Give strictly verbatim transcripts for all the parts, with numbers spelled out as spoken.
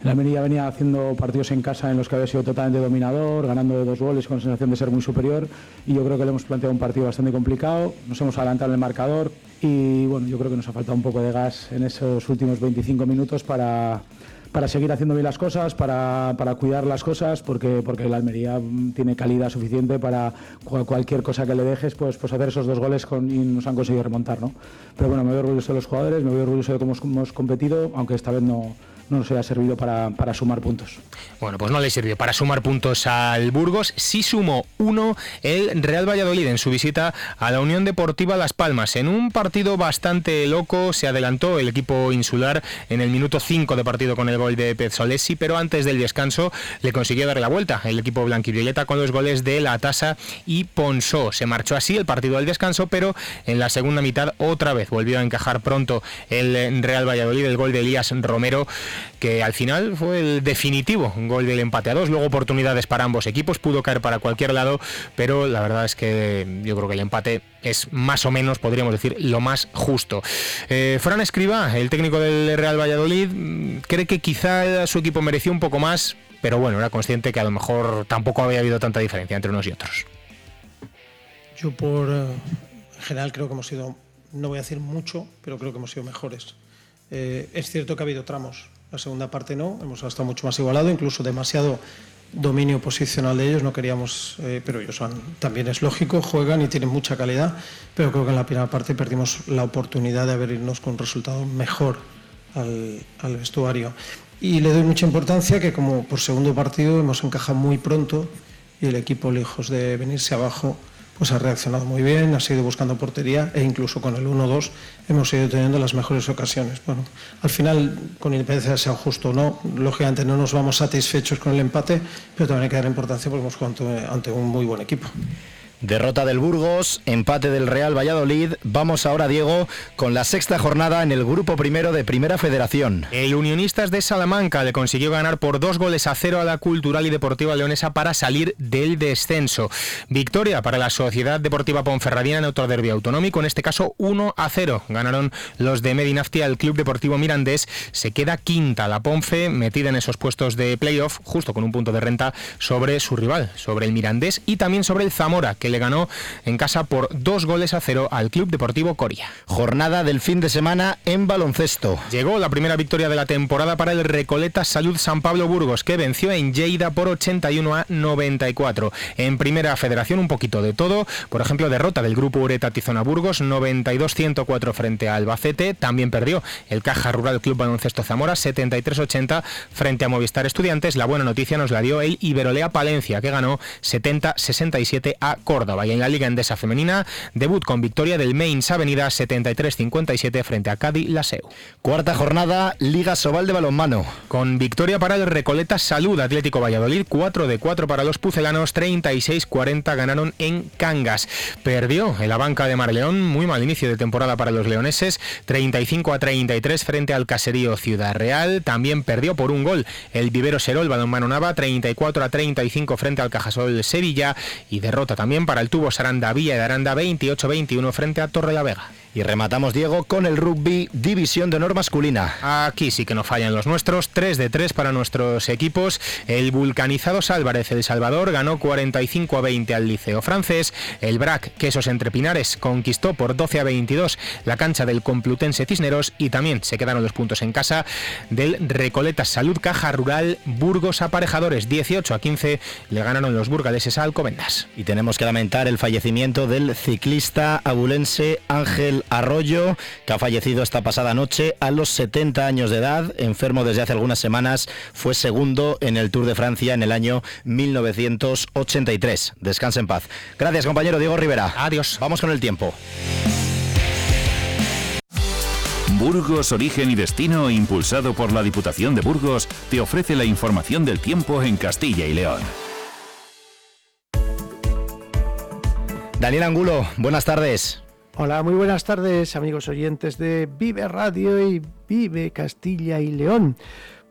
El Almería venía haciendo partidos en casa en los que había sido totalmente dominador, ganando de dos goles con sensación de ser muy superior, y yo creo que le hemos planteado un partido bastante complicado, nos hemos adelantado en el marcador y bueno, yo creo que nos ha faltado un poco de gas en esos últimos veinticinco minutos para, para seguir haciendo bien las cosas, para, para cuidar las cosas, porque, porque el Almería tiene calidad suficiente para cualquier cosa que le dejes, pues, pues hacer esos dos goles con, y nos han conseguido remontar, ¿no? Pero bueno, me voy orgulloso de los jugadores, me voy orgulloso de cómo hemos competido, aunque esta vez no... no nos haya servido para, para sumar puntos. Bueno, pues no le sirvió para sumar puntos al Burgos. Sí sumó uno el Real Valladolid en su visita a la Unión Deportiva Las Palmas. En un partido bastante loco se adelantó el equipo insular en el minuto cinco de partido con el gol de Pezzolesi, pero antes del descanso le consiguió darle la vuelta el equipo blanquivioleta con los goles de Latasa y Ponsó. Se marchó así el partido al descanso, pero en la segunda mitad otra vez volvió a encajar pronto el Real Valladolid, el gol de Elías Romero, que al final fue el definitivo gol del empate a dos. Luego oportunidades para ambos equipos, pudo caer para cualquier lado, pero la verdad es que yo creo que el empate es más o menos, podríamos decir, lo más justo. eh, Fran Escribá, el técnico del Real Valladolid, cree que quizá su equipo mereció un poco más, pero bueno, era consciente que a lo mejor tampoco había habido tanta diferencia entre unos y otros. Yo por eh, en general creo que hemos sido, no voy a decir mucho, pero creo que hemos sido mejores. Eh, es cierto que ha habido tramos, la segunda parte no, hemos estado mucho más igualado, incluso demasiado dominio posicional de ellos, no queríamos, eh, pero ellos han, también es lógico, juegan y tienen mucha calidad, pero creo que en la primera parte perdimos la oportunidad de abrirnos con un resultado mejor al, al vestuario. Y le doy mucha importancia que como por segundo partido hemos encajado muy pronto y el equipo, lejos de venirse abajo, pues ha reaccionado muy bien, ha seguido buscando portería e incluso con el uno dos hemos ido teniendo las mejores ocasiones. Bueno, al final, con independencia de sea justo o no, lógicamente no nos vamos satisfechos con el empate, pero también hay que dar importancia porque hemos jugado ante, ante un muy buen equipo. Derrota del Burgos, empate del Real Valladolid. Vamos ahora, Diego, con la sexta jornada en el grupo primero de Primera Federación. El Unionistas de Salamanca le consiguió ganar por dos goles a cero a la Cultural y Deportiva Leonesa para salir del descenso. Victoria para la Sociedad Deportiva Ponferradina en otro derbi autonómico, en este caso uno a cero. Ganaron los de Medinafti al Club Deportivo Mirandés. Se queda quinta la Ponfe, metida en esos puestos de playoff, justo con un punto de renta sobre su rival, sobre el Mirandés y también sobre el Zamora, que le ganó en casa por dos goles a cero al Club Deportivo Coria. Jornada del fin de semana en baloncesto. Llegó la primera victoria de la temporada para el Recoleta Salud San Pablo Burgos, que venció en Lleida por ochenta y uno a noventa y cuatro. En Primera Federación un poquito de todo, por ejemplo, derrota del grupo Ureta Tizona Burgos noventa y dos a ciento cuatro frente a Albacete. También perdió el Caja Rural Club Baloncesto Zamora setenta y tres a ochenta frente a Movistar Estudiantes. La buena noticia nos la dio el Iberolea Palencia, que ganó setenta a sesenta y siete a Córdoba. Y en la Liga Endesa Femenina, debut con victoria del Mains Avenida setenta y tres a cincuenta y siete frente a Cádiz Laseu. Cuarta jornada, Liga Sobal de balonmano. Con victoria para el Recoleta Salud Atlético Valladolid, cuatro de cuatro para los pucelanos, treinta y seis a cuarenta ganaron en Cangas. Perdió en la banca de Marleón, muy mal inicio de temporada para los leoneses, treinta y cinco a treinta y tres frente al Caserío Ciudad Real. También perdió por un gol el Vivero Serol Balonmano Nava, treinta y cuatro a treinta y cinco frente al Cajasol Sevilla, y derrota también para el Tubo Saranda Villa de Aranda veintiocho a veintiuno frente a Torrelavega. Y rematamos, Diego, con el rugby División de Honor masculina. Aquí sí que no fallan los nuestros, tres de tres para nuestros equipos. El Vulcanizados Álvarez El Salvador ganó cuarenta y cinco a veinte al Liceo Francés. El B R A C Quesos Entre Pinares conquistó por doce a veintidós la cancha del Complutense Cisneros, y también se quedaron los puntos en casa del Recoleta Salud Caja Rural Burgos Aparejadores. dieciocho a quince le ganaron los burgaleses a Alcobendas. Y tenemos que lamentar el fallecimiento del ciclista abulense Ángel Arroyo, que ha fallecido esta pasada noche a los setenta años de edad, enfermo desde hace algunas semanas. Fue segundo en el Tour de Francia en el año mil novecientos ochenta y tres. Descansa en paz. Gracias, compañero Diego Rivera. Adiós. Vamos con el tiempo. Burgos Origen y Destino, impulsado por la Diputación de Burgos, te ofrece la información del tiempo en Castilla y León. Daniel Angulo, buenas tardes. Hola, muy buenas tardes, amigos oyentes de Vive Radio y Vive Castilla y León.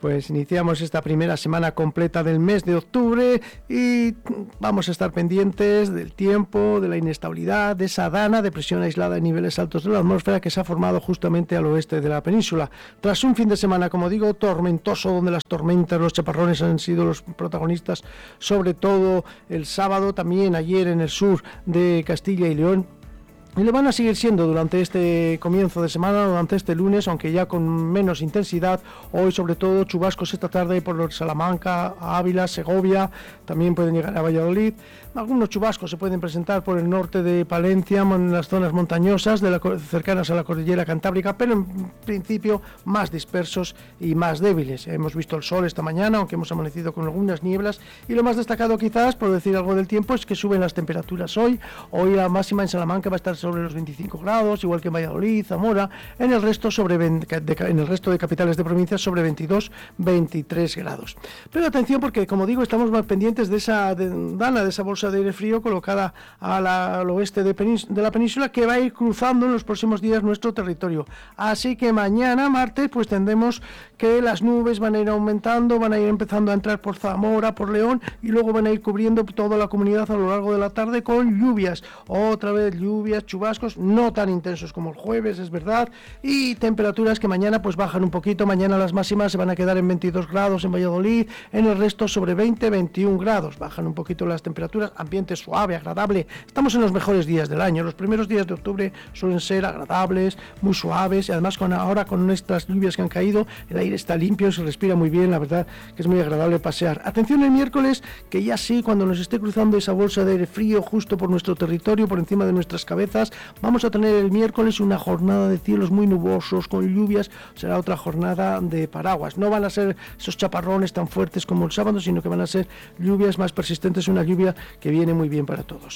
pues iniciamos esta primera semana completa del mes de octubre y vamos a estar pendientes del tiempo, de la inestabilidad, de esa dana de presión aislada en niveles altos de la atmósfera que se ha formado justamente al oeste de la península. Tras un fin de semana, como digo, tormentoso, donde las tormentas, los chaparrones han sido los protagonistas, sobre todo el sábado, también ayer en el sur de Castilla y León. Y lo van a seguir siendo durante este comienzo de semana, durante este lunes, aunque ya con menos intensidad. Hoy, sobre todo, chubascos esta tarde por Salamanca, Ávila, Segovia, también pueden llegar a Valladolid. Algunos chubascos se pueden presentar por el norte de Palencia, en las zonas montañosas de la, cercanas a la cordillera Cantábrica, pero en principio más dispersos y más débiles. Hemos visto el sol esta mañana, aunque hemos amanecido con algunas nieblas, y lo más destacado quizás, por decir algo del tiempo, es que suben las temperaturas hoy. Hoy la máxima en Salamanca va a estar sobre los veinticinco grados, igual que en Valladolid, Zamora, en el resto sobre veinte, de, en el resto de capitales de provincias sobre veintidós, veintitrés grados. Pero atención, porque como digo, estamos más pendientes de esa de, dana, de esa bolsa de aire frío colocada a la, al oeste de, penís, de la península, que va a ir cruzando en los próximos días nuestro territorio. Así que mañana, martes, pues tendremos que las nubes van a ir aumentando, van a ir empezando a entrar por Zamora, por León, y luego van a ir cubriendo toda la comunidad a lo largo de la tarde con lluvias. Otra vez lluvias, chubascos, no tan intensos como el jueves, es verdad, y temperaturas que mañana pues bajan un poquito. Mañana las máximas se van a quedar en veintidós grados en Valladolid, en el resto sobre veinte, veintiún grados. Bajan un poquito las temperaturas, ambiente suave, agradable. Estamos en los mejores días del año. Los primeros días de octubre suelen ser agradables, muy suaves, y además con ahora con estas lluvias que han caído, el aire está limpio, se respira muy bien, la verdad que es muy agradable pasear. Atención el miércoles, que ya sí, cuando nos esté cruzando esa bolsa de aire frío justo por nuestro territorio, por encima de nuestras cabezas, vamos a tener el miércoles una jornada de cielos muy nubosos, con lluvias. Será otra jornada de paraguas. No van a ser esos chaparrones tan fuertes como el sábado, sino que van a ser lluvias más persistentes, una lluvia que viene muy bien para todos.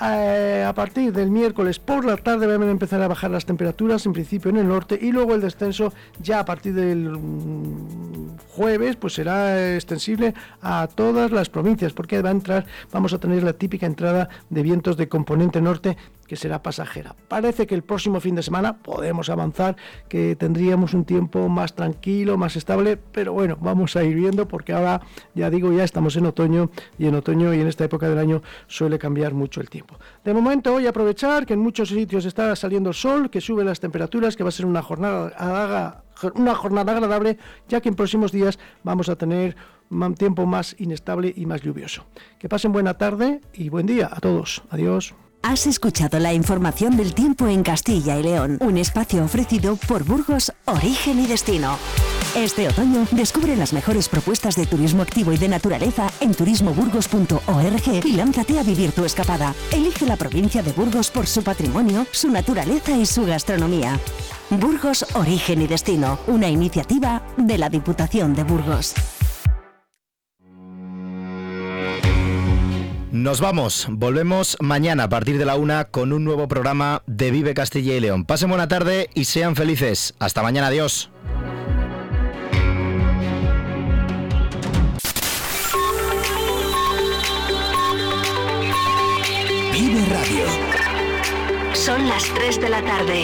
Eh, a partir del miércoles por la tarde van a empezar a bajar las temperaturas, en principio en el norte, y luego el descenso ya a partir del mm, jueves pues será extensible a todas las provincias, porque va a entrar, vamos a tener la típica entrada de vientos de componente norte, que será pasajera. Parece que el próximo fin de semana podemos avanzar, que tendríamos un tiempo más tranquilo, más estable, pero bueno, vamos a ir viendo, porque ahora, ya digo, ya estamos en otoño, y en otoño y en esta época del año suele cambiar mucho el tiempo. De momento voy a aprovechar que en muchos sitios está saliendo el sol, que sube las temperaturas, que va a ser una jornada, una jornada agradable, ya que en próximos días vamos a tener un tiempo más inestable y más lluvioso. Que pasen buena tarde y buen día a todos. Adiós. Has escuchado la información del tiempo en Castilla y León, un espacio ofrecido por Burgos Origen y Destino. Este otoño descubre las mejores propuestas de turismo activo y de naturaleza en turismo burgos punto org y lánzate a vivir tu escapada. Elige la provincia de Burgos por su patrimonio, su naturaleza y su gastronomía. Burgos Origen y Destino, una iniciativa de la Diputación de Burgos. Nos vamos, volvemos mañana a partir de la una con un nuevo programa de Vive Castilla y León. Pasen buena tarde y sean felices. Hasta mañana, adiós. Vive Radio. Son las tres de la tarde.